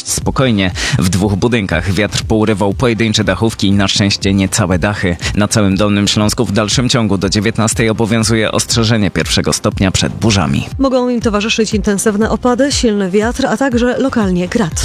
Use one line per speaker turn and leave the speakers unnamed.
dość spokojnie. W 2 budynkach wiatr pourywał pojedyncze dachówki i na szczęście nie całe dachy. Na całym Dolnym Śląsku w dalszym ciągu do 19 obowiązuje ostrzeżenie 1 stopnia przed burzami.
Mogą im towarzyszyć intensywne opady, silny wiatr, a także lokalnie grad.